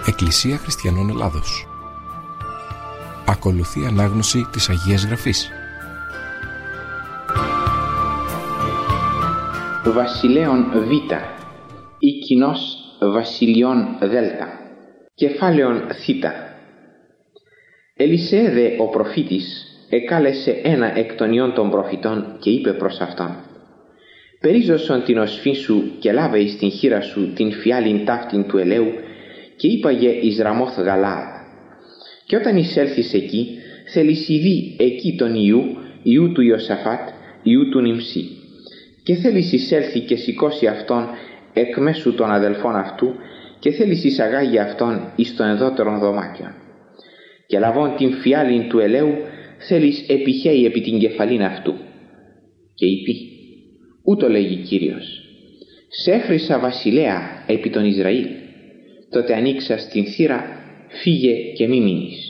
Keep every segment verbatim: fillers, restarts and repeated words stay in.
Εκκλησία Χριστιανών Ελλάδος. Ακολουθεί ανάγνωση της Αγίας Γραφής. Βασιλέων Β ή κοινός Βασιλιών Δ. Κεφάλαιον Θ. Ελισέ δε ο προφήτης εκάλεσε ένα εκ των ιών των προφητών και είπε προς αυτόν: «Περίζωσον την οσφή σου και λάβε εις την χείρα σου την φιάλην ταύτην του ελαίου και είπαγε εις Ραμόθ Γαλαάδ. Και όταν εισέλθεις εκεί, θέλεις ειδεί εκεί τον Ιού, Ιού του Ιωσαφάτ, Ιού του Νιμσί. Και θέλεις εισέλθει και σηκώσει αυτόν εκ μέσου των αδελφών αυτού και θέλεις εισαγάγει αυτόν εις των εδώτερων δωμάτιων. Και λαβών την φιάλην του ελαίου θέλεις επιχέει επί την κεφαλήν αυτού. Και είπε: ούτω λέγει Κύριος, σε έχρισα βασιλέα επί τον Ισραήλ, τότε ανοίξα στην θύρα, φύγε και μη μείνεις.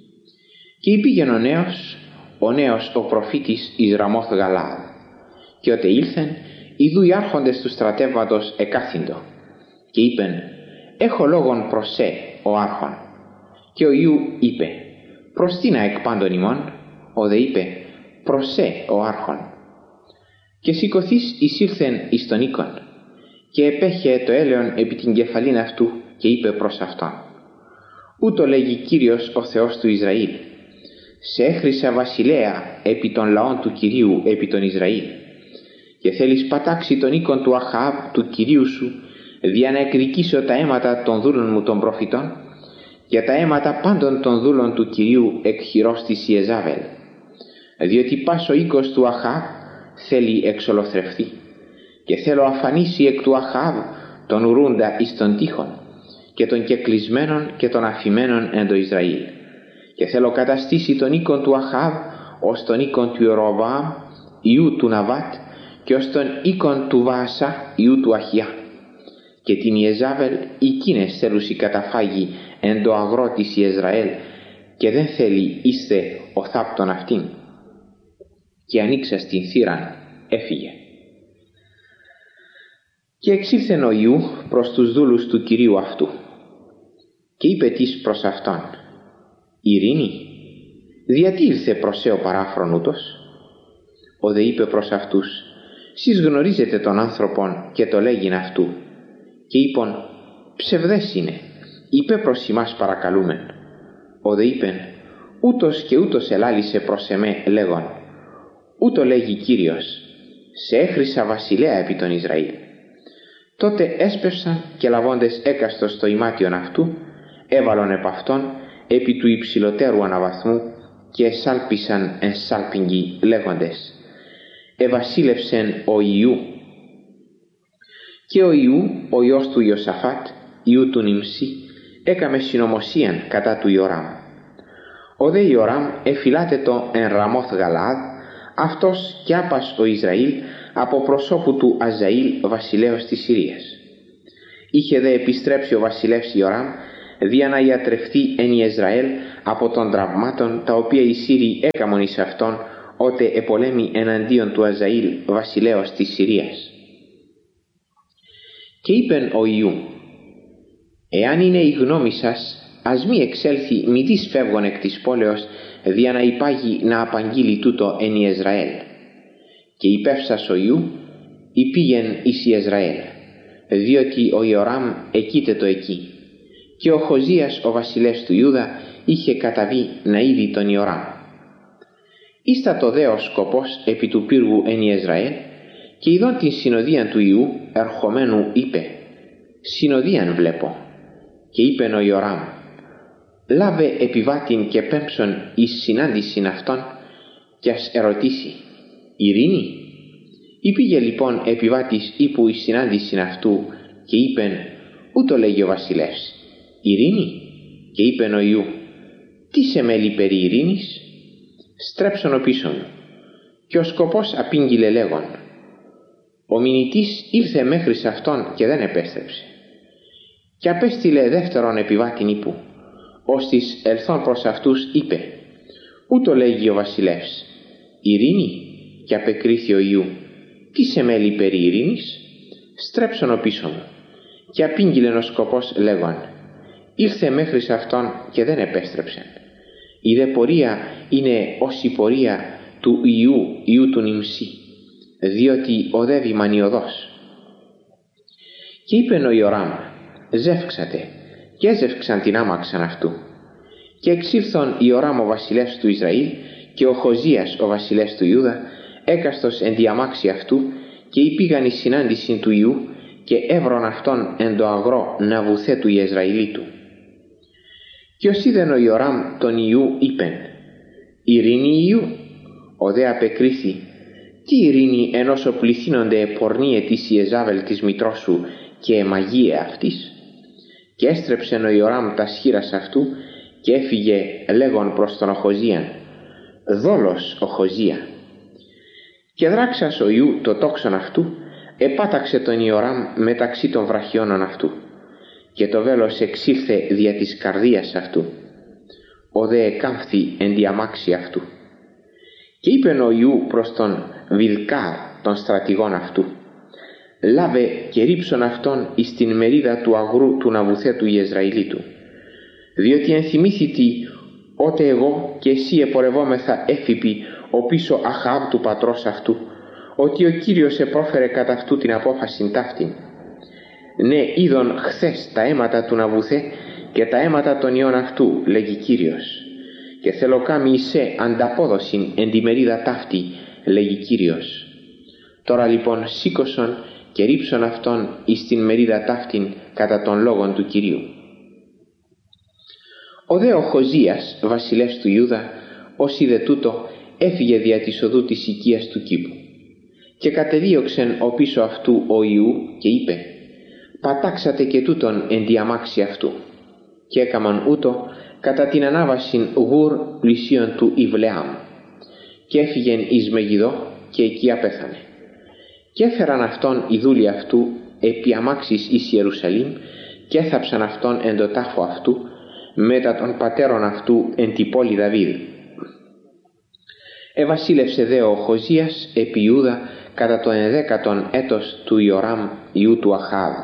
Και υπήγεν ο νέος, ο νέος ο προφήτης εις Ραμόθ Γαλαάδ, και ότε ήλθεν, ιδού οι άρχοντες του στρατεύματος εκάθυντο, και είπεν: έχω λόγον προς σε, ο άρχον. Και ο Ιού είπε: προς τίνα εκ πάντων ημών; Ο δε είπε: προς σε, ο άρχον. Και σηκωθείς εισήλθεν εις τον οίκον, και επέχε το έλεον επί την κεφαλήν αυτού, και είπε προς αυτόν: ούτω λέγει Κύριος ο Θεός του Ισραήλ, σε έχρισα βασιλέα επί των λαών του Κυρίου επί τον Ισραήλ, και θέλεις πατάξει τον οίκον του Αχαάβ του Κυρίου σου, δια να εκδικήσω τα αίματα των δούλων μου των προφητών και τα αίματα πάντων των δούλων του Κυρίου εκ χειρός της Ιεζάβελ, διότι πας ο οίκος του Αχαάβ θέλει εξολοθρευθεί, και θέλω αφανίσει εκ του Αχαάβ τον ουρούντα εις τον τείχον και των κεκλεισμένων και των αφημένων εν το Ισραήλ, και θέλω καταστήσει τον οίκον του Αχαάβ ως τον οίκον του Ιεροβοάμ Ιού του Ναβάτ και ως τον οίκον του Βαασά Ιού του Αχιά, και την Ιεζάβελ εκείνες θέλουσι καταφάγει εν το αγρό της Ιεσραήλ, και δεν θέλει είστε ο θάπτον αυτήν. Και ανοίξα στην θύραν έφυγε. Και εξήλθεν ο Ιού προς τους δούλους του Κυρίου αυτού, και είπε τις προς αυτόν: ειρήνη; διατί ήλθε προς σε ο παράφρον ούτως; Ο δε είπε προς αυτούς: σεις γνωρίζετε τον άνθρωπον και το λέγειν αυτού. Και είπον: ψευδές είναι, είπε προς ημάς παρακαλούμεν. Ο δε είπεν: ούτως και ούτως ελάλησε προς εμέ λέγον: ούτω λέγει Κύριος, σε έχρισα βασιλέα επί τον Ισραήλ. Τότε έσπευσαν και λαβώντες έκαστος στο ημάτιον αυτού, έβαλον επ' αυτόν επί του υψηλωτέρου αναβαθμού και εσάλπισαν εν σάλπιγγι λέγοντες: ευασίλευσεν ο Ιού. Και ο Ιού, ο ιός του Ιωσαφάτ, Ιού του Νιμσί, έκαμε συνωμοσίαν κατά του Ιωράμ. Ο δε Ιωράμ εφυλάτετο εν Ραμόθ Γαλαάδ, αυτός κι άπας ο Ισραήλ από προσώπου του Αζαήλ βασιλέως της Συρίας. Είχε δε επιστρέψει ο βασιλεύς Ιωράμ δια να ιατρευτεί εν Ιεσραήλ από των τραυμάτων τα οποία οι Σύριοι έκαμον εις αυτόν, ότε επολέμη εναντίον του Αζαήλ βασιλέως της Συρίας. Και είπεν ο Ιού: εάν είναι η γνώμη σας, ας μη εξέλθει μη δις φεύγον εκ της πόλεως, δια να υπάγει να απαγγείλει τούτο εν Ιεσραήλ. Και υπεύσας ο Ιού υπήγεν εις Ιεσραήλ, διότι ο Ιωράμ εκείτετο το εκεί, και ο Χοζίας ο βασιλεύς του Ιούδα είχε καταβεί να είδει τον Ιωράμ. Ίστατο δε ο σκοπός επί του πύργου εν Ιεσραήλ, και ειδών την συνοδίαν του Ιού ερχομένου είπε: συνοδίαν βλέπω. Και είπεν ο Ιωράμ: λάβε επιβάτην και πέμψον εις συνάντησιν αυτόν, και ας ερωτήσει: ειρήνη; Υπήγε λοιπόν επιβάτης ύπου εις συνάντησιν αυτού, και είπεν: ούτω λέγει ο βασιλεύς, ειρήνη; Και είπεν ο Ιού: τι σε μέλει περί ειρήνης; Στρέψον ο πίσω μου. Και ο σκοπός απήγγειλε λέγον: ο μηνυτής ήλθε μέχρι σε αυτόν και δεν επέστρεψε. Και απέστειλε δεύτερον επιβάτην ύπου, ώστις ελθόν προς αυτούς είπε: ούτω λέγει ο βασιλεύς, ειρήνη; Και απεκρίθη ο Ιού: τι σε μέλει περί ειρήνης; Στρέψον ο πίσω μου. Και απήγγειλεν ο σκοπός λέγον: ήλθε μέχρι σε αυτόν και δεν επέστρεψε. Η δε πορεία είναι ως η πορεία του Ιού, Ιού του Νυμσή, διότι οδεύει μανιωδώς. Και είπεν ο Ιωράμ, ζεύξατε, και έζευξαν την άμαξαν αυτού. Και εξήλθον Ιωράμ ο βασιλεύς του Ισραήλ και ο Χοζίας ο βασιλεύς του Ιούδα, έκαστος εν τη αμάξι αυτού, και υπήγαν η συνάντηση του Ιού και έβρον αυτόν εν το αγρό Ναβουθέ του Ιεσραηλίτου. Και ως είδεν ο Ιωράμ τον Ιού είπεν, ειρήνη Ιού, ο δε απεκρίθη, τι ειρήνη ενώσο πληθύνονται πορνίε της Ιεζάβελ της μητρός σου και εμαγίε αυτής. Και έστρεψεν ο Ιωράμ τα σχήρας αυτού και έφυγε λέγον προς τον Οχοζίαν, δόλος Οχοζία. Και δράξας ο Ιού το τόξον αυτού, επάταξε τον Ιωράμ μεταξύ των βραχιώνων αυτού, και το βέλος εξήλθε δια της καρδίας αυτού, ο δε εκάμφθη εν τη αμάξι αυτού. Και είπεν ο Ιού προς τον Βιλκάρ των στρατηγών αυτού, λάβε και ρίψον αυτόν εις την μερίδα του αγρού του Ναβουθέ του Ιεσραηλίτου, διότι ενθυμήθητη ότε εγώ και εσύ επορευόμεθα έφυποι ο πίσω Αχάβ του πατρός αυτού, ότι ο Κύριος επρόφερε κατά αυτού την απόφαση ταύτην. Ναι, είδον χθες τα αίματα του Ναβουθέ και τα αίματα των ιών αυτού, λέγει Κύριος, και θέλω κάμει εισέ ανταπόδοσιν εν τη μερίδα ταύτη, λέγει Κύριος. Τώρα λοιπόν σήκωσον και ρίψον αυτόν εις την μερίδα ταύτην κατά των λόγων του Κυρίου. Ο δε ο Χοζίας, βασιλεύς του Ιούδα, ως είδε τούτο, έφυγε δια της οδού της οικίας του κήπου. Και κατεδίωξεν ο πίσω αυτού ο Ιού και είπε, πατάξατε και τούτον εν τη αμάξι αυτού. Και έκαμαν ούτω κατά την ανάβασιν γουρ πλησίον του Ιβλεάμ. Και έφυγεν εις Μεγιδό και εκεί απέθανε. Και έφεραν αυτόν οι δούλοι αυτού επί αμάξης εις Ιερουσαλήμ και έθαψαν αυτόν εν το τάφο αυτού μετά των πατέρων αυτού εν τη πόλη Δαβίδ. Εβασίλευσε δε ο Χοζίας επί Ιούδα κατά το ενδέκατον έτος του Ιωράμ Ιού του Αχάβ.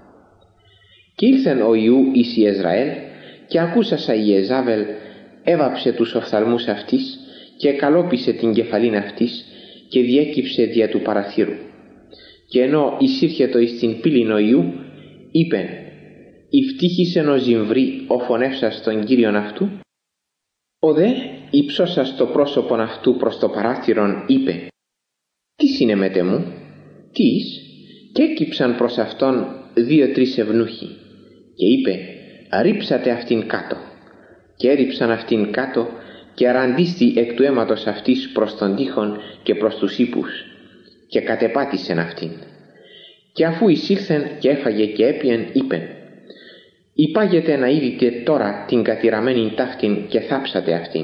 Και ήλθεν ο Ιού εις Ιεσραήλ και ακούσασα η Ιεζάβελ έβαψε τους οφθαλμούς αυτής και καλόπισε την κεφαλήν αυτής και διέκυψε δια του παραθύρου. Και ενώ εισήρχετο εις την πύλην ο Ιού, είπεν, «Ιφτύχησεν ο Ζυμβρή ο φωνεύσας τον Κύριον αυτού». Ο δε, υψώσας το πρόσωπον αυτού προς το παράθυρον, είπε, «Τι είναι μετε μου, τίς?» Και έκυψαν προς αυτόν δύο-τρεις ευνούχοι. Και είπε, «Ρίψατε αυτήν κάτω». Και έριψαν αυτήν κάτω και αραντίστη εκ του αίματος αυτής προς τον τοίχον και προς τους ύπους και κατεπάτησεν αυτήν. Και αφού εισήλθεν και έφαγε και έπιεν, είπεν, «Υπάγετε να είδητε τώρα την κατηραμένη ταύτην και θάψατε αυτήν,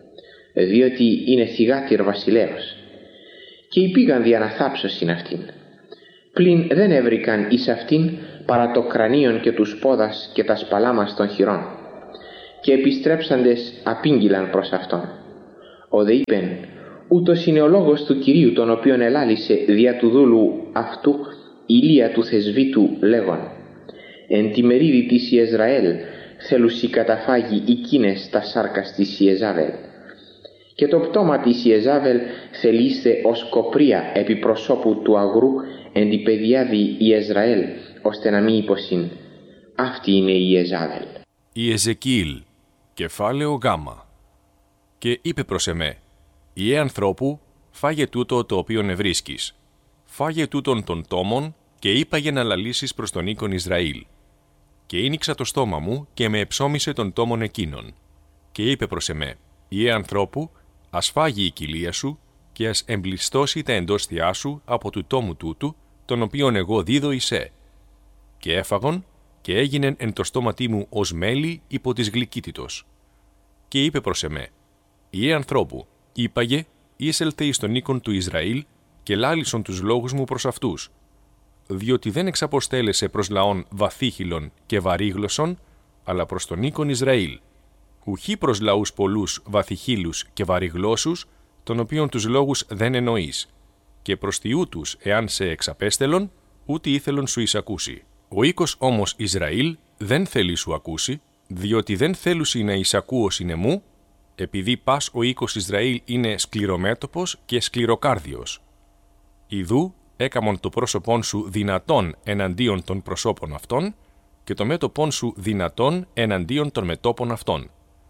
διότι είναι θυγάτηρ βασιλέως». Και υπήγαν δια να θάψωσιν αυτήν. Πλην δεν έβρικαν εις αυτήν παρά το κρανίον και τους πόδας και τα σπαλάμας των χειρών. Και επιστρέψαντες απήγγειλαν προς αυτόν. Ο δε είπεν, ούτως είναι ο λόγος του Κυρίου τον οποίον ελάλησε δια του δούλου αυτού Ηλία του Θεσβήτου λέγον, εν τη μερίδη της Ιεσραήλ θέλουσι καταφάγει εκείνες τα σάρκας της Ιεζάβελ. Και το πτώμα της Ιεζάβελ θελήστε ως κοπρία επί προσώπου του αγρού εν τη παιδιάδη Ιεσραήλ, ώστε να μην υποσύν. Αυτή είναι η Ιεζάβελ. Η Εζεκίηλ, κεφάλαιο γάμα. Και είπε προς εμέ, «Ιε ανθρώπου, φάγε τούτο το οποίον ευρίσκεις. Φάγε τούτον των τόμων και είπαγε να λαλήσεις προς τον οίκον Ισραήλ. Και ίνιξα το στόμα μου και με εψώμισε των τόμων εκείνων. Και είπε προς εμέ, «Ιε ανθρώπου, ας φάγει η κοιλία σου και ας εμπλιστώσει τα εντόστιά σου από του τόμου τούτου, τον οποίον εγώ δίδω εισέ». Και έφαγον και έγινεν εν το στόματί μου ως μέλι υπό της γλυκύτητος. Και είπε προς εμέ, «Ιε ανθρώπου, είπαγε, είσελθε εις τον οίκον του Ισραήλ και λάλησον τους λόγους μου προς αυτούς. Διότι δεν εξαποστέλεσε προς λαών βαθύχυλων και βαρύγλωσσων, αλλά προς τον οίκον Ισραήλ. Ουχή προς λαούς πολλούς βαθυχύλους και βαρυγλώσσους, των οποίων τους λόγους δεν εννοείς, και προς τιούτους εάν σε εξαπέστελον, ούτε ήθελον σου εισακούσει. Ο οίκος όμως Ισραήλ δεν θέλει σου ακούσει, διότι δεν θέλουσι να εισακούωσιν εμού, επειδή πας ο οίκος Ισραήλ είναι σκληρομέτωπος και σκληροκάρδιος. Ιδού έκαμον το πρόσωπόν σου δυνατόν εναντίον των προσώπων αυτών και το μέτωπόν σου δυνατόν εναντίον των μετώπων αυτών.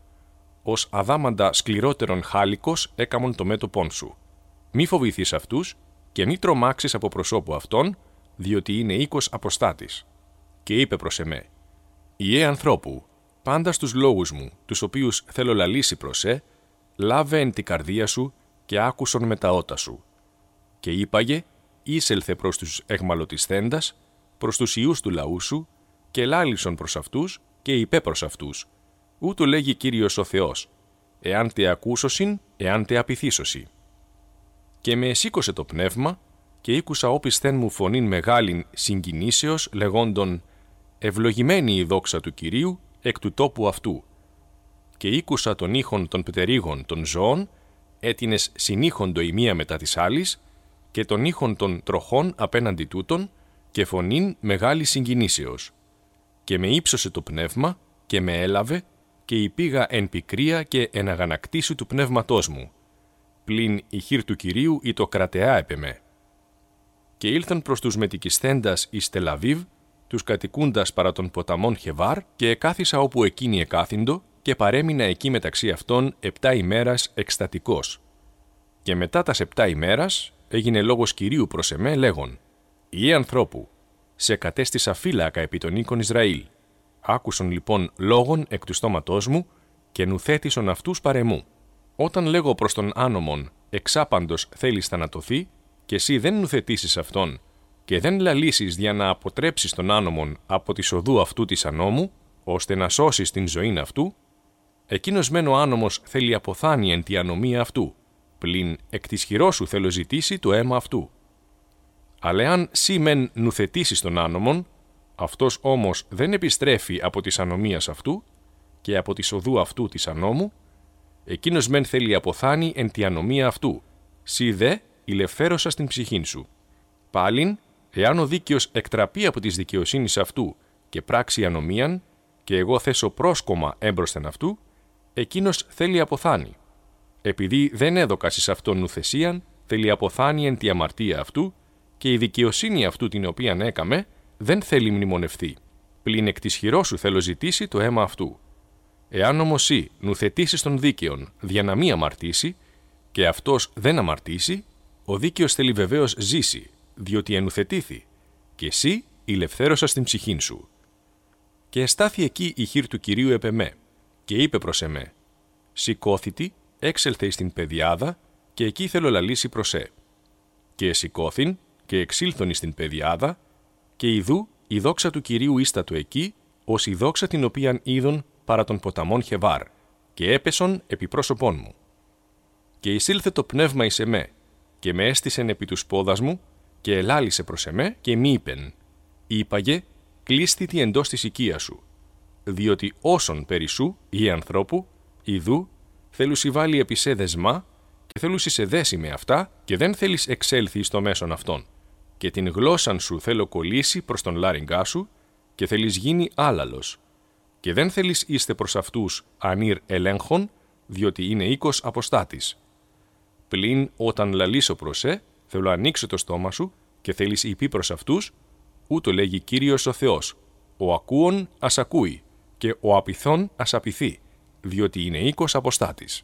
Ως αδάμαντα σκληρότερον χάλικος έκαμον το μέτωπόν σου. Μη φοβηθείς αυτούς και μη τρομάξεις από προσώπου αυτών, διότι είναι οίκος αποστάτης. Και είπε προς εμέ, «Ιε ανθρώπου, πάντα στους λόγους μου, τους οποίους θέλω λαλήσει προς σε, λάβε εν την καρδία σου και άκουσον με τα ότα σου. Και είπαγε, είσελθε προς τους εγμαλωτισθέντας, προς τους ιούς του λαού σου, και λάλησον προς αυτούς και είπε προς αυτούς. Ούτω λέγει Κύριος ο Θεός, εάν τε ακούσωσιν, εάν τε απειθήσωσι. Και με εσήκωσε το πνεύμα, και ήκουσα όπισθεν μου φωνήν μεγάλην συγκινήσεως, λεγόντων, ευλογημένη η δόξα του Κυρίου εκ του τόπου αυτού. Και ήκουσα τον ήχον των πτερίγων των ζώων, έτινες συνήχοντο η μία μετά της άλλης, και τον ήχον των τροχών απέναντι τούτων, και φωνήν μεγάλη συγκινήσεως. Και με ύψωσε το πνεύμα, και με έλαβε, και υπήγα εν πικρία και εν αγανακτήσου του πνεύματός μου. Πλην η χείρ του Κυρίου ή το κρατεά επ' εμέ. Και ήλθαν προς τους μετικισθέντας εις Τελαβίβ, τους κατοικούντας παρά των ποταμών Χεβάρ, και εκάθισα όπου εκείνοι εκάθυντο, και παρέμεινα εκεί μεταξύ αυτών επτά ημέρας εκστατικός. Και μετά τας επτά ημέρας έγινε λόγος Κυρίου προς εμέ, λέγον, «Ιε ανθρώπου, σε κατέστησα φύλακα επί των οίκων Ισραήλ. Άκουσον λοιπόν λόγον εκ του στόματός μου, και νουθέτησον αυτούς παρεμού. Όταν λέγω προς τον άνομον, εξάπαντος θέλεις θανατωθεί, και εσύ δεν νουθετήσεις αυτόν, και δεν λαλήσεις για να αποτρέψεις τον άνομον από τη οδού αυτού της ανόμου, ώστε να σώσεις την ζωήν αυτού, εκείνος μεν ο άνομος θέλει αποθάνει εν τη ανομία αυτού, πλην εκ της χειρός σου θέλω ζητήσει το αίμα αυτού. Αλλά εάν σύ μεν νουθετήσεις τον άνομον, αυτός όμως δεν επιστρέφει από της ανομίας αυτού και από της οδού αυτού της ανόμου, εκείνος μεν θέλει αποθάνει εν τη ανομία αυτού, σύ δε ηλευθέρωσας την ψυχήν σου. Πάλιν, εάν ο δίκαιος εκτραπεί από της δικαιοσύνης αυτού και πράξει ανομίαν, και εγώ θέσω πρόσκομα έμπροσθεν αυτού, εκείνος θέλει αποθάνει. Επειδή δεν έδωκας εις αυτόν νουθεσίαν, θέλει αποθάνει εν τη αμαρτία αυτού, και η δικαιοσύνη αυτού την οποίαν έκαμε, δεν θέλει μνημονευθεί. Πλην εκ της χειρός σου θέλω ζητήσει το αίμα αυτού. Εάν όμως σύ νουθετήσεις τον δίκαιον δια να μη αμαρτήσει, και αυτός δεν αμαρτήσει, ο δίκαιος θέλει βεβαίως ζήσει, διότι ενουθετήθη, και εσύ ηλευθέρωσας την ψυχήν σου. Και εστάθη εκεί η χείρ του Κυρίου επ' εμέ, και είπε προς εμέ, σηκώθητη, έξελθε εις την πεδιάδα, και εκεί θέλω λαλήσει προς σε. Και σηκώθην, και εξήλθον εις την πεδιάδα, και ιδού η δόξα του Κυρίου ίστατο εκεί, ως η δόξα την οποίαν είδον παρά των ποταμών Χεβάρ, και έπεσον επί πρόσωπόν μου. Και εισήλθε το πνεύμα εις εμέ, και με έστησεν επί τους πόδας μου, και ελάλησε προς εμέ, και μη είπεν, είπαγε, κλείστητη εντός της οικίας σου, διότι όσον περισσού, ή ανθρώπου, ιδού, θέλουσι βάλει επί σε δεσμά, και θέλουσι σε δέσει με αυτά, και δεν θέλεις εξέλθει στο μέσον αυτών. Και την γλώσσαν σου θέλω κολλήσει προς τον λάριγκά σου, και θέλεις γίνει άλαλος. Και δεν θέλεις είστε προς αυτούς ανήρ ελέγχων, διότι είναι οίκος αποστάτης. Πλην όταν λαλήσω προς σε, θέλω ανοίξω το στόμα σου, και θέλεις υπεί προς αυτούς, ούτω λέγει Κύριος ο Θεός, ο ακούων ας ακούει, και ο απειθών ας απειθεί, διότι είναι οίκος αποστάτης.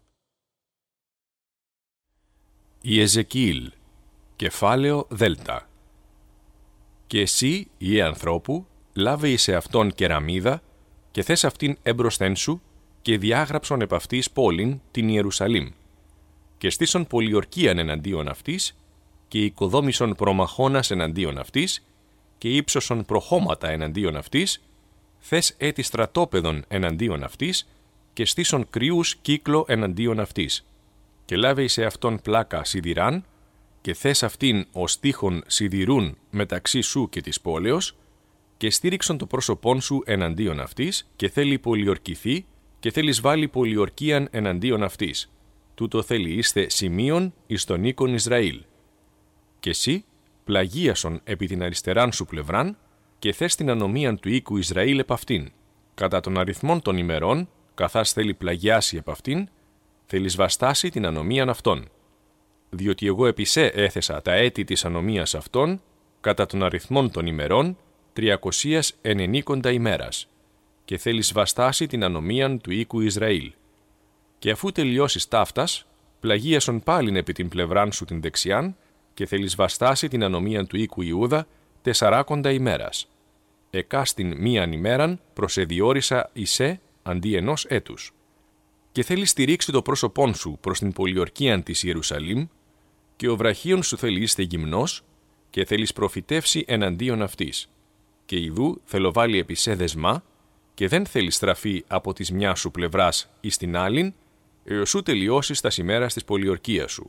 Ιεζεκιήλ, κεφάλαιο Δέλτα. Και εσύ, Ιε ανθρώπου, λάβε εις εαυτόν κεραμίδα, και θες αυτήν έμπροσθεν σου, και διάγραψον επ' αυτής πόλην την Ιερουσαλήμ. Και στήσον πολιορκίαν εναντίον αυτής, και οικοδόμησον προμαχώνας εναντίον αυτής, και ύψωσον προχώματα εναντίον αυτής, θες έτη στρατόπεδον εναντίον αυτής, και στήσον κρυούς κύκλο εναντίον αυτής. Και λάβε εις εαυτόν πλάκα σιδηράν, και θες αυτήν ως τείχον σιδηρούν μεταξύ σου και της πόλεως, και στήριξον το πρόσωπόν σου εναντίον αυτής, και θέλει πολιορκηθεί, και θέλεις βάλει πολιορκίαν εναντίον αυτής. Τούτο θέλει είστε σημείων εις τον οίκον Ισραήλ. Και εσύ πλαγίασον επί την αριστεράν σου πλευράν, και θες την ανομίαν του οίκου Ισραήλ επ' αυτήν. κατά τον αριθμόν των ημερών, καθάς θέλει πλαγιάσει επ' αυτήν, θέλει σβαστάσει την ανομίαν αυτών. Διότι εγώ επισέ έθεσα τα έτη της ανομίας αυτών, κατά τον αριθμόν των ημερών, τριακοσίας ενενήκοντα ημέρας, και θέλει σβαστάσει την ανομίαν του οίκου Ισραήλ. Και αφού τελειώσεις ταύτας, πλαγίασον πάλιν επί την πλευράν σου την δεξιάν, και θέλει σβαστάσει την ανομίαν του οίκου Ιούδα τεσσαράκοντα ημέρας. Εκάστην μίαν ημέραν προσεδιόρισα εισέ αντί ενός έτους. Και θέλει στηρίξει το πρόσωπόν σου προς την πολιορκίαν της Ιερουσαλήμ, και ο βραχίον σου θέλει είστε γυμνός, και θέλεις προφητεύσει εναντίον αυτής. Και ιδού θέλω βάλει επί σε δεσμά, και δεν θέλει στραφεί από της μια σου πλευράς εις την άλλην, έως σου τελειώσεις τα ημέρας της πολιορκίας σου.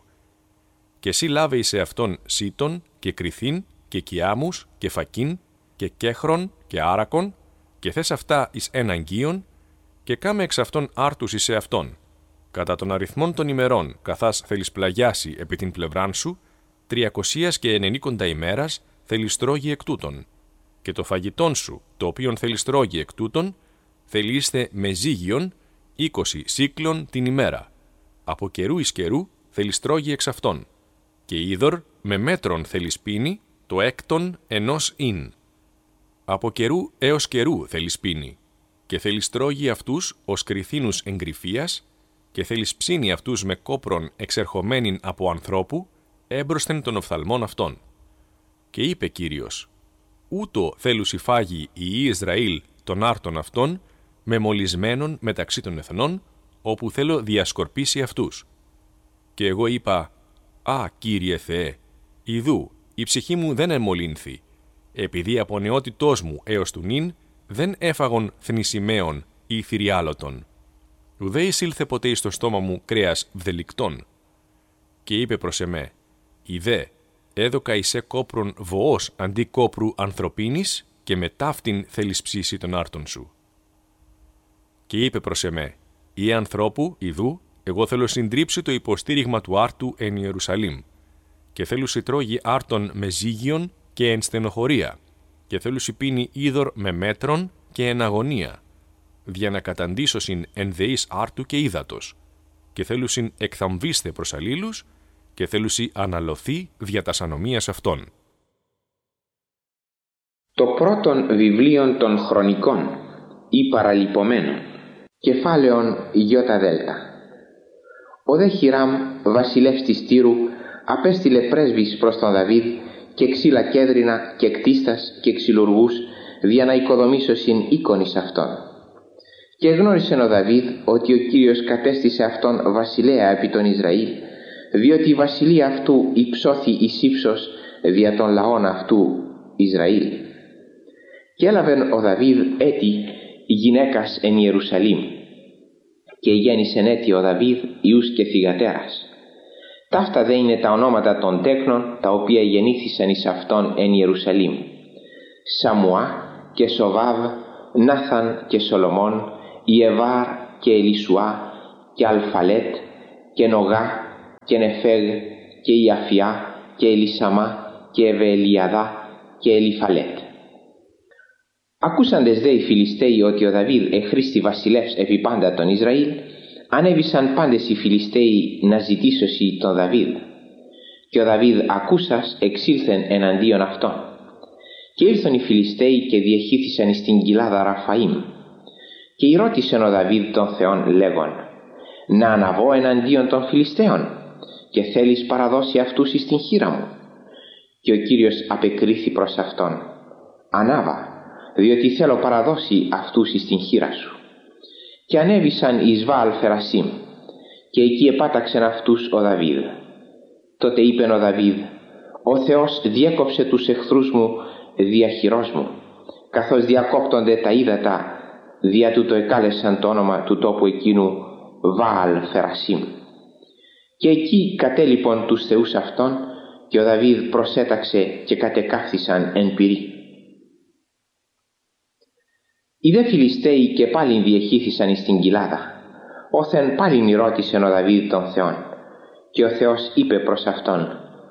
Και εσύ λάβε εις αυτόν Σίτων και Κριθήν και Κιάμους και Φακίν και Κέχρον και Άρακον, και θες αυτά εις έναν γείον, και κάμε εξ αυτών άρτους εις αυτόν. Κατά των αριθμών των ημερών, καθάς θέλεις πλαγιάσει επί την πλευράν σου, τριακοσίας και ενενήκοντα ημέρας θέλεις τρώγει εκ τούτων. Και το φαγητόν σου, το οποίον θέλεις τρώγει εκ τούτων, θέλει είστε με ζύγιον είκοσι σύκλων την ημέρα. Από καιρού εις καιρού θέλεις τρώγει εξ αυτών. Και είδωρ με μέτρον θέλεις πίνει το έκτον ενός ίν. Από καιρού έως καιρού θέλεις πίνει. Και θέλεις τρώγει αυτούς ως κριθίνους εγκρυφίας, και θέλεις ψήνει αυτούς με κόπρον εξερχομένην από ανθρώπου, έμπροσθεν των οφθαλμών αυτών. Και είπε Κύριος, ούτω θέλους υφάγει η Ισραήλ των άρτων αυτών, μεμολισμένων μεταξύ των εθνών, όπου θέλω διασκορπίσει αυτούς. Και εγώ είπα, «Α, Κύριε Θεέ, ιδού, η ψυχή μου δεν εμολύνθη, επειδή από νεότητός μου έως του νυν δεν έφαγον θνησιμαίων ή θηριάλωτων. Ουδέ εισήλθε ποτέ εις το στόμα μου κρέας βδελικτών». Και είπε προς εμέ, «Ιδέ, έδωκα εισέ κόπρον βοός αντί κόπρου ανθρωπίνης, και με ταύτην θέλεις ψήσει τον άρτον σου». Και είπε προς εμέ, «Ή ανθρώπου, ιδού, εγώ θέλω συντρίψει το υποστήριγμα του άρτου εν Ιερουσαλήμ, και θέλω συντρώγει άρτον με ζύγιον και εν στενοχωρία, και θέλω συπίνει είδωρ με μέτρον και εν αγωνία, δια να καταντήσωσιν εν δεής άρτου και ύδατος, και θέλουσιν εκθαμβήστε προς αλλήλους, και θέλουσι αναλωθεί δια τας ανομίας αυτών». Το πρώτον βιβλίον των χρονικών ή παραλυπωμένων, κεφάλαιον Ιώτα Δέλτα. Ο δε Χιράμ, βασιλεύς της Τύρου, απέστειλε πρέσβεις προς τον Δαβίδ και ξύλα κέδρινα και κτίστας και ξυλουργούς, δια να οικοδομήσωσιν οίκον εις αυτόν. Και γνώρισε ο Δαβίδ ότι ο Κύριος κατέστησε αυτόν βασιλέα επί τον Ισραήλ, διότι η βασιλεία αυτού υψώθη εις ύψος δια των λαών αυτού Ισραήλ. Και έλαβεν ο Δαβίδ έτη γυναίκας εν Ιερουσαλήμ, και γέννησεν έτη ο Δαβίδ ιούς και θυγατέρας. Ταύτα δε είναι τα ονόματα των τέκνων, τα οποία γεννήθησαν εις αυτόν εν Ιερουσαλήμ: Σαμουά και Σοβάβ, Νάθαν και Σολομών, Ιεβάρ και Ελισουά και Αλφαλέτ και Νογά και Νεφέγ και Ιαφιά και Ελισαμά και Ευελιαδά και Ελιφαλέτ. Ακούσαντες δε οι Φιλιστέοι ότι ο Δαβίδ εχρήστη βασιλεύς επί πάντα τον Ισραήλ, ανέβησαν πάντες οι Φιλιστέοι να ζητήσωσι τον Δαβίδ. Και ο Δαβίδ ακούσας εξήλθεν εναντίον αυτών. Και ήρθαν οι Φιλιστέοι και διεχύθησαν εις την κοιλάδα Ραφαΐμ. Και ρώτησεν ο Δαβίδ τον Θεόν λέγον, να αναβώ εναντίον των Φιλιστέων, και θέλεις παραδώσει αυτούς εις την χείρα μου? Και ο Κύριος απεκρίθη προς αυτόν, ανάβα, διότι θέλω παραδώσει αυτούς εις την χείρα σου. Και ανέβησαν εις Βαάλ Φερασίμ, και εκεί επάταξεν αυτούς ο Δαβίδ. Τότε είπεν ο Δαβίδ, ο Θεός διέκοψε τους εχθρούς μου δια χειρός μου, καθώς διακόπτονται τα ύδατα, δια τούτο εκάλεσαν το όνομα του τόπου εκείνου Βαάλ Φερασίμ. Και εκεί κατέλειπον τους θεούς αυτών, και ο Δαβίδ προσέταξε και κατεκάφθησαν εν πυρί. Οι δε Φιλιστέοι και πάλιν διεχύθησαν εις την κοιλάδα. Όθεν πάλιν ρώτησεν ο Δαβίδ τον Θεόν, και ο Θεός είπε προς αυτόν,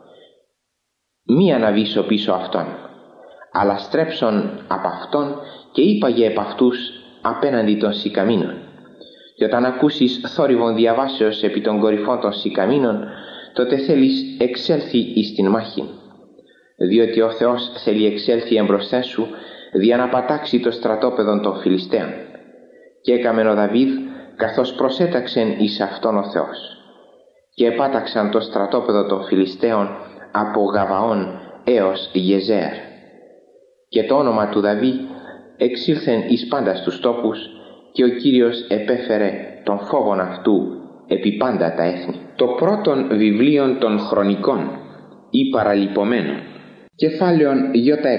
μη αναβήσω πίσω αυτόν, αλλά στρέψον απ' αυτόν και είπαγε επ' αυτούς απέναντι των σικαμίνων. Και όταν ακούσεις θόρυβον διαβάσεως επί των κορυφών των σικαμίνων, τότε θέλεις εξέλθει εις την μάχη. Διότι ο Θεός θέλει εξέλθει εμπροσθέν σου, δια να πατάξει το στρατόπεδο των Φιλιστέων. Και έκαμεν ο Δαβίδ, καθώς προσέταξεν εις αυτόν ο Θεός. Και επάταξαν το στρατόπεδο των Φιλιστέων από Γαβαών έως Γεζέρ. Και το όνομα του Δαβίδ εξήλθεν εις πάντα στους τόπους, και ο Κύριος επέφερε τον φόβον αυτού επί πάντα τα έθνη. Το πρώτον βιβλίον των χρονικών ή παραλυπωμένων, κεφάλαιον ΙΕ.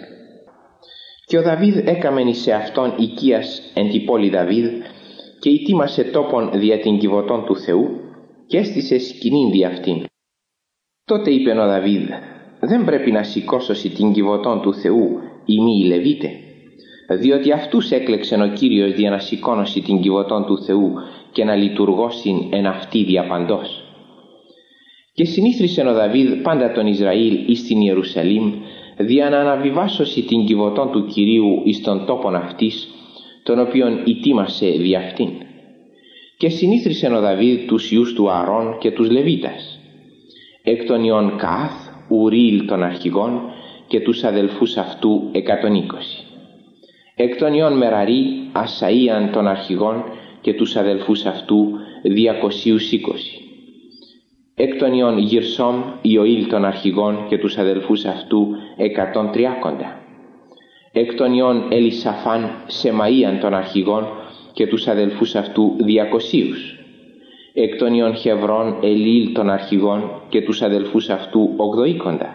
Και ο Δαβίδ έκαμεν εις εαυτόν οικίας εν τη πόλη Δαβίδ, και ετοίμασε τόπον δια την κυβωτών του Θεού, και έστησε σκηνήν δι' αυτήν. Τότε είπεν ο Δαβίδ, δεν πρέπει να σηκώσωσι την κυβωτών του Θεού ή μη Λεβίτε, διότι αυτούς έκλεξεν ο Κύριος δια να σηκώνωσι την κυβωτών του Θεού και να λειτουργώσιν εν αυτή διαπαντός. Και συνήθρισεν ο Δαβίδ πάντα τον Ισραήλ εις την Ιερουσαλήμ, δια να αναβιβάσωσι την κυβωτών του Κυρίου εις τον τόπον αυτής, τον οποίον ετοίμασε δι' αυτήν. Και συνήθρισεν ο Δαβίδ τους ιούς του Ααρών και τους Λεβίτας, εκ των ιών Καάθ, Ουρίηλ των αρχηγών, και τους αδελφούς αυτού εκατόν είκοσι. Εκ των ιών Μεραρί, Ασαΐαν των αρχηγών, και τους αδελφούς αυτού διακοσίους είκοσι. Εκ των ιών Γυρσόμ, Ιωήλ των αρχηγών, και τους αδελφούς αυτού εκατόν τριάκοντα. Εκ των ιών Ελισαφάν, Σεμαΐαν των αρχηγών, και τους αδελφούς αυτού διακοσίους. Εκ των ιών Χεβρών, Ελίλ των αρχηγών, και τους αδελφούς αυτού ογδοήκοντα.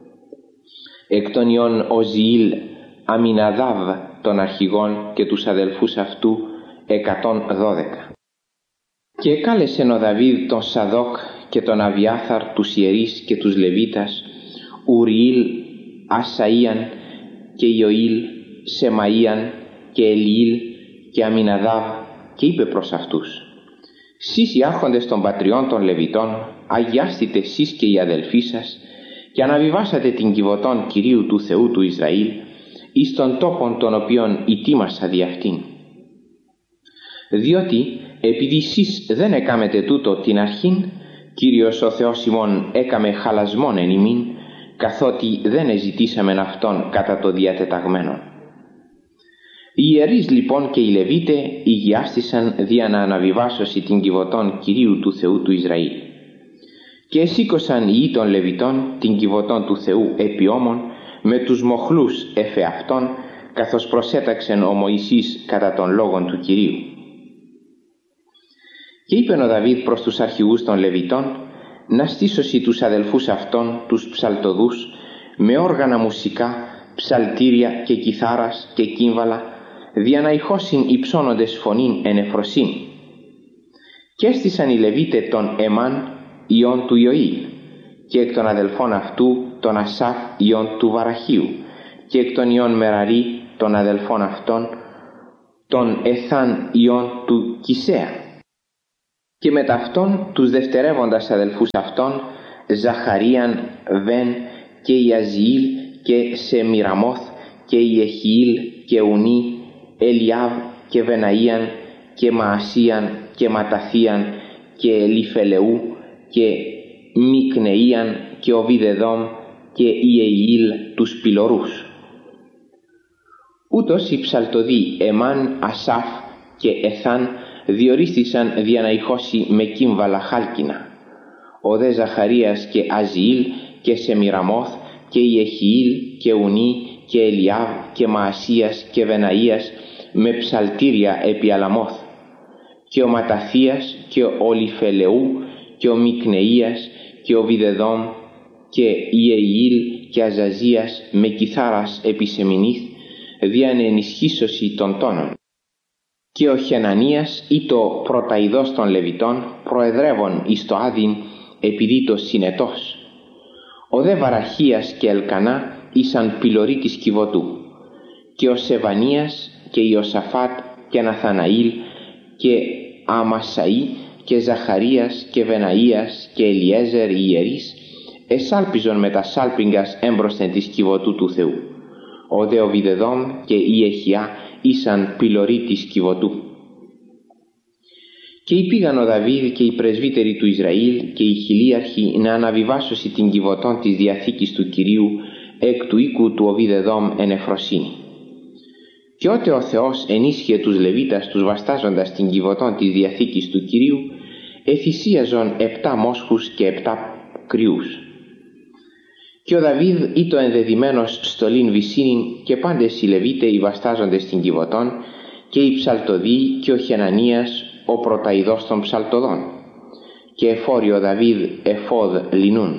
Εκ των ιών Οζιήλ, Αμιναδάβ των αρχηγών, και τους αδελφούς αυτού εκατόν δώδεκα. Και εκάλεσεν ο Δαβίδ τον Σαδόκ και τον Αβιάθαρ τους ιερείς και τους Λεβίτας, Ουριήλ, Ασαΐαν και Ιωήλ, Σεμαΐαν και Ελιήλ και Αμιναδάβ, και είπε προς αυτούς, «Σεις οι άρχοντες των πατριών των Λεβιτών, αγιάστητε σεις και οι αδελφοί σας, και αναβιβάσατε την κυβωτών Κυρίου του Θεού του Ισραήλ, εις των τόπων των οποίων ετοίμασα δι' αυτήν. Διότι επειδή σεις δεν έκαμετε τούτο την αρχήν, Κύριος ο Θεός ημών έκαμε χαλασμόν εν ημίν, καθότι δεν εζητήσαμεν αυτόν κατά το διατεταγμένον. Οι ιερείς λοιπόν και οι Λεβίτε ηγιάστησαν δια να αναβιβάσωσι την κυβωτών Κυρίου του Θεού του Ισραήλ. Και εσήκωσαν οι ιοί των Λεβιτών την κυβωτών του Θεού επί ώμων με τους μοχλούς εφεαυτών, καθώς προσέταξεν ο Μωυσής κατά των λόγων του Κυρίου. Και είπεν ο Δαβίδ προς τους αρχηγούς των Λεβιτών να στήσωσι τους αδελφούς αυτών, τους ψαλτοδούς, με όργανα μουσικά, ψαλτήρια και κιθάρας και κύμβαλα, δια να ηχώσιν υψώνοντες φωνήν εν εφροσύνη. Και έστησαν οι Λεβίτε τον Εμάν, ιών του Ιωήλ, και εκ των αδελφών αυτού τον Ασάφ, ιών του Βαραχίου, και εκ των ιών Μεραρί, των αδελφών αυτών, τον Εθάν, ιών του Κισέα. Και μετ' αυτών τους δευτερεύοντας αδελφούς αυτών, Ζαχαρίαν, Βεν και Ιαζιήλ και Σεμιραμόθ και Ιεχιήλ και Ουνί, Ελιάβ και Βεναΐαν και Μαασίαν και Ματαθίαν και Ελιφελεού και Μικνεΐαν και Οβιδεδόμ και Ιεήλ τους πυλωρούς. Ούτως οι ψαλτοδοί Εμάν, Ασάφ και Εθάν διορίστησαν δια να ηχώσει με κύμβαλα χάλκινα. Ο δε Ζαχαρίας και Αζιήλ και Σεμιραμόθ και Ιεχιήλ και Ουνί και Ελιάβ και Μαασίας και Βεναΐας με ψαλτήρια επί Αλαμόθ, και ο Ματαθίας και ο Ολιφελεού και ο Μικνεΐας και ο Βιδεδόμ και Ιεήλ και Αζαζίας με κιθάρας επί Σεμινήθ, δια να ενισχύσωση των τόνων. Και ο Χενανίας ή το πρωταειδός των Λεβιτών προεδρεύων εις το Άδειν επειδή το συνετός. Ο δε Βαραχίας και Ελκανά ήσαν πυλωροί της κυβωτού, και ο Σεβανίας και Ιωσαφάτ και Ναθαναήλ και Αμασαΐ και Ζαχαρίας και Βεναΐας και Ελιέζερ οι ιερείς εσάλπιζον με τα σάλπιγγας έμπροσθεν της κυβωτού του Θεού. Ο δε Οβιδεδόμ και Ιεχιά ήσαν πυλωροί της Κιβωτού. Και υπήγαν ο Δαβίδ και οι πρεσβύτεροι του Ισραήλ και οι χιλίαρχοι να αναβιβάσωσι την Κιβωτών της Διαθήκης του Κυρίου εκ του οίκου του Οβίδεδόμ εν Εφροσύνη. Και ότε ο Θεός ενίσχυε τους Λεβίτας τους βαστάζοντας την Κιβωτών της Διαθήκης του Κυρίου, εθυσίαζον επτά μόσχους και επτά κρυούς. Και ο Δαβίδ ήτο ενδεδημένος στολήν βυσίνην και πάντες οι Λεβίτε οι βαστάζοντες την Κιβωτών και οι ψαλτοδοί και ο Χενανίας ο πρωταειδός των ψαλτοδών και εφόρει ο Δαβίδ εφόδ λινούν.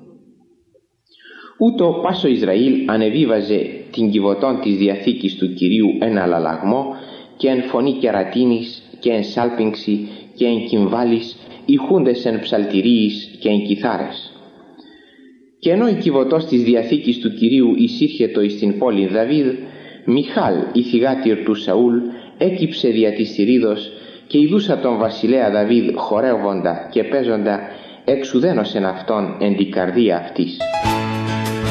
Ούτω πάσο Ισραήλ ανεβίβαζε την Κιβωτών της Διαθήκης του Κυρίου εν αλλαλαγμό και εν φωνή κερατίνης και εν σάλπιγξη και εν κυμβάλης, ηχούντες εν ψαλτηρίης και εν κιθάρες. Και ενώ η Κιβωτός της Διαθήκης του Κυρίου εισήρχετο εις την πόλη Δαβίδ, Μιχάλ η θυγάτηρ του Σαούλ έκυψε δια της θηρίδος και ειδούσα τον βασιλέα Δαβίδ χορεύοντα και παίζοντα εξουδένωσεν αυτόν εν την καρδία αυτής.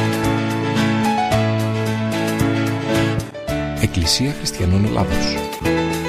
Εκκλησία Χριστιανών Ελλάδος.